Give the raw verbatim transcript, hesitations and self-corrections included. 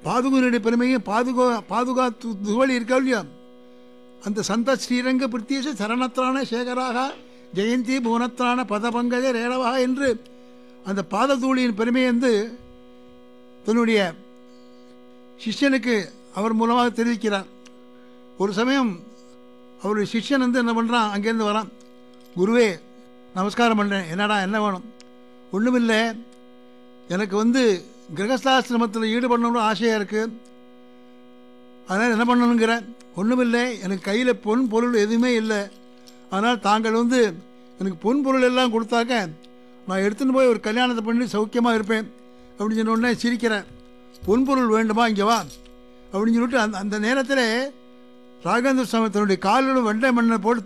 பாதுகனுடைய பெருமையும் பாதுகா பாதுகா துவளி இருக்கா இல்லையா, அந்த சந்த ஸ்ரீரங்க பிரித்தீச சரணத்திரான சேகராக ஜெயந்தி புவனத்திரான பதபங்கஜ ரேடவா என்று அந்த பாததூளியின் பெருமையை வந்து தன்னுடைய சிஷ்யனுக்கு அவர் மூலமாக தெரிவிக்கிறார். ஒரு சமயம் அவருடைய சிஷ்யன் வந்து என்ன பண்ணுறான், அங்கேருந்து வரான். குருவே நமஸ்காரம் பண்ணுறேன், என்னடா என்ன வேணும்? ஒன்றுமில்லை, எனக்கு வந்து கிரகஸ்தாசிரமத்தில் ஈடுபடணும்னு ஆசையாக இருக்குது, அதனால் என்ன பண்ணணுங்கிற? ஒன்றுமில்லை, எனக்கு கையில் பொன் பொருள் எதுவுமே இல்லை, அதனால் தாங்கள் வந்து எனக்கு பொன் பொருள் எல்லாம் கொடுத்தாக்க நான் எடுத்துன்னு போய் ஒரு கல்யாணத்தை பண்ணி சௌக்கியமாக இருப்பேன் அப்படின்னு சொன்ன உடனே சிரிக்கிறேன். பொன்பொருள் வேண்டுமா, இங்கே வா அப்படின்னு சொல்லிட்டு அந்த அந்த நேரத்தில் ராகவேந்திர சுவாமி தன்னுடைய காலில் வெண்டை மண்ணை போட்டு